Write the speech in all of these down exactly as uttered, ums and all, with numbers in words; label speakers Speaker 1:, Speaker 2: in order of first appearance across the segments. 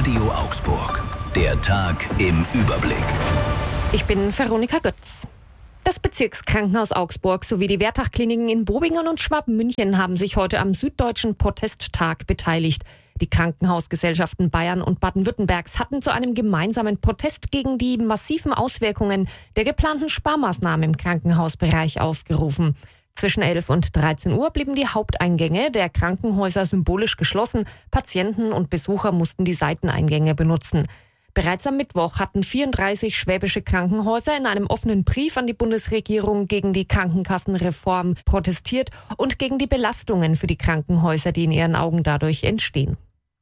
Speaker 1: Radio Augsburg. Der Tag im Überblick.
Speaker 2: Ich bin Veronika Götz. Das Bezirkskrankenhaus Augsburg sowie die Wertach-Kliniken in Bobingen und Schwaben-München haben sich heute am Süddeutschen Protesttag beteiligt. Die Krankenhausgesellschaften Bayern und Baden-Württembergs hatten zu einem gemeinsamen Protest gegen die massiven Auswirkungen der geplanten Sparmaßnahmen im Krankenhausbereich aufgerufen. Zwischen elf und dreizehn Uhr blieben die Haupteingänge der Krankenhäuser symbolisch geschlossen. Patienten und Besucher mussten die Seiteneingänge benutzen. Bereits am Mittwoch hatten vierunddreißig schwäbische Krankenhäuser in einem offenen Brief an die Bundesregierung gegen die Krankenkassenreform protestiert und gegen die Belastungen für die Krankenhäuser, die in ihren Augen dadurch entstehen.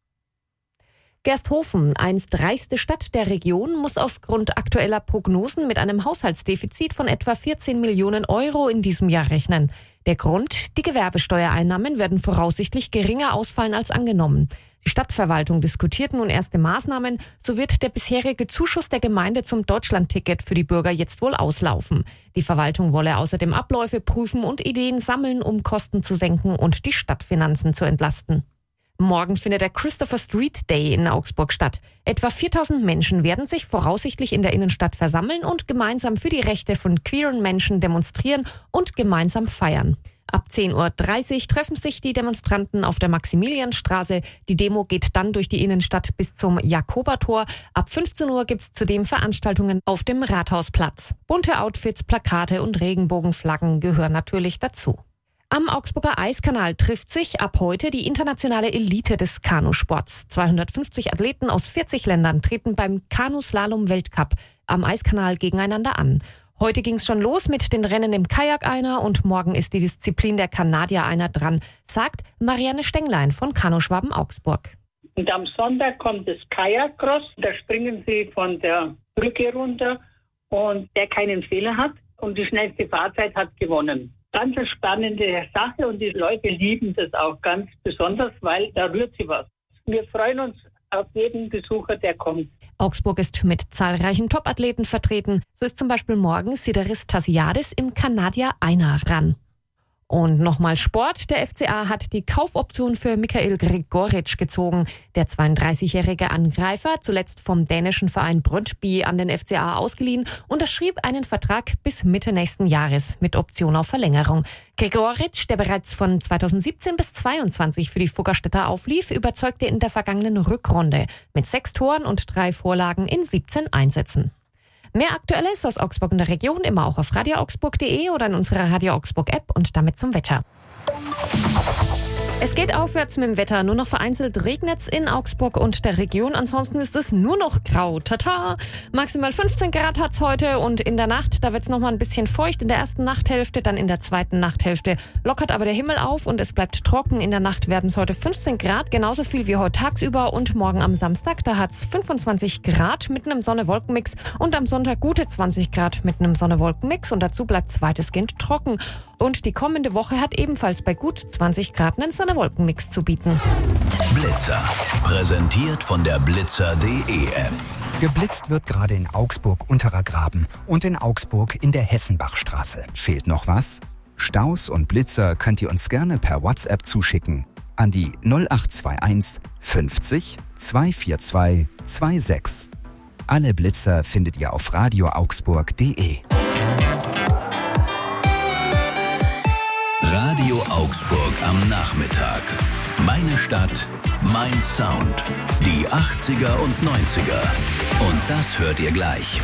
Speaker 2: Gersthofen, einst reichste Stadt der Region, muss aufgrund aktueller Prognosen mit einem Haushaltsdefizit von etwa vierzehn Millionen Euro in diesem Jahr rechnen. Der Grund: die Gewerbesteuereinnahmen werden voraussichtlich geringer ausfallen als angenommen. Die Stadtverwaltung diskutiert nun erste Maßnahmen. So wird der bisherige Zuschuss der Gemeinde zum Deutschlandticket für die Bürger jetzt wohl auslaufen. Die Verwaltung wolle außerdem Abläufe prüfen und Ideen sammeln, um Kosten zu senken und die Stadtfinanzen zu entlasten. Morgen findet der Christopher Street Day in Augsburg statt. Etwa viertausend Menschen werden sich voraussichtlich in der Innenstadt versammeln und gemeinsam für die Rechte von queeren Menschen demonstrieren und gemeinsam feiern. Ab zehn Uhr dreißig treffen sich die Demonstranten auf der Maximilianstraße. Die Demo geht dann durch die Innenstadt bis zum Jakobertor. Ab fünfzehn Uhr gibt es zudem Veranstaltungen auf dem Rathausplatz. Bunte Outfits, Plakate und Regenbogenflaggen gehören natürlich dazu. Am Augsburger Eiskanal trifft sich ab heute die internationale Elite des Kanusports. zweihundertfünfzig Athleten aus vierzig Ländern treten beim Kanuslalom-Weltcup am Eiskanal gegeneinander an. Heute ging es schon los mit den Rennen im Kajak-Einer und morgen ist die Disziplin der Kanadier-Einer dran, sagt Marianne Stenglein von Kanuschwaben Augsburg.
Speaker 3: Und am Sonntag kommt das Kajak-Cross, da springen sie von der Brücke runter und der keinen Fehler hat und die schnellste Fahrzeit hat gewonnen. Ganz eine spannende Sache und die Leute lieben das auch ganz besonders, weil da rührt sie was. Wir freuen uns auf jeden Besucher, der kommt.
Speaker 2: Augsburg ist mit zahlreichen Topathleten vertreten. So ist zum Beispiel morgen Sideris Tassiadis im Kanadier-Einer ran. Und nochmal Sport. Der F C A hat die Kaufoption für Michail Gregoritsch gezogen. Der zweiunddreißigjährige Angreifer, zuletzt vom dänischen Verein Brøndby an den F C A ausgeliehen, unterschrieb einen Vertrag bis Mitte nächsten Jahres mit Option auf Verlängerung. Gregoritsch, der bereits von zweitausendsiebzehn bis zweiundzwanzig für die Fuggerstädter auflief, überzeugte in der vergangenen Rückrunde mit sechs Toren und drei Vorlagen in siebzehn Einsätzen. Mehr Aktuelles aus Augsburg und der Region immer auch auf radio augsburg punkt de oder in unserer Radio Augsburg App und damit zum Wetter. Es geht aufwärts mit dem Wetter. Nur noch vereinzelt regnet es in Augsburg und der Region. Ansonsten ist es nur noch grau. Tata! Maximal fünfzehn Grad hat es heute und in der Nacht, da wird es nochmal ein bisschen feucht. In der ersten Nachthälfte, dann in der zweiten Nachthälfte lockert aber der Himmel auf und es bleibt trocken. In der Nacht werden es heute fünfzehn Grad, genauso viel wie heute tagsüber. Und morgen am Samstag, da hat es fünfundzwanzig Grad mit einem Sonne-Wolken-Mix und am Sonntag gute zwanzig Grad mit einem Sonne-Wolken-Mix und dazu bleibt es weitestgehend trocken. Und die kommende Woche hat ebenfalls bei gut zwanzig Grad einen Sonne-Wolken-Mix zu bieten.
Speaker 1: Blitzer, präsentiert von der blitzer punkt de App.
Speaker 4: Geblitzt wird gerade in Augsburg Unterer Graben und in Augsburg in der Hessenbachstraße. Fehlt noch was? Staus und Blitzer könnt ihr uns gerne per WhatsApp zuschicken an die null acht zwei eins fünfzig zweihundertzweiundvierzig sechsundzwanzig. Alle Blitzer findet ihr auf radio augsburg punkt de.
Speaker 1: Radio Augsburg am Nachmittag. Meine Stadt, mein Sound. Die achtziger und neunziger. Und das hört ihr gleich.